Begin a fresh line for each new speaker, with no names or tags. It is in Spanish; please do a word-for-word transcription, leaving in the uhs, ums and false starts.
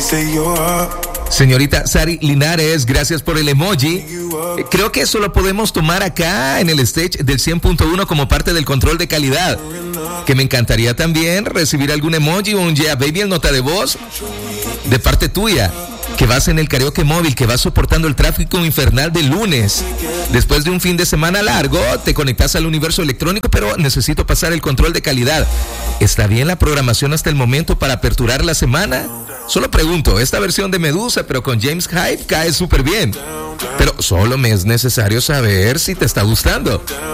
Señorita Sari Linares, gracias por el emoji. Creo que eso lo podemos tomar acá en el stage del cien punto uno como parte del control de calidad. Que me encantaría también recibir algún emoji o un yeah baby en nota de voz de parte tuya. Que vas en el karaoke móvil, que vas soportando el tráfico infernal del lunes. Después de un fin de semana largo, te conectas al universo electrónico, pero necesito pasar el control de calidad. ¿Está bien la programación hasta el momento para aperturar la semana? Solo pregunto, esta versión de Medusa, pero con James Hype, cae súper bien. Pero solo me es necesario saber si te está gustando.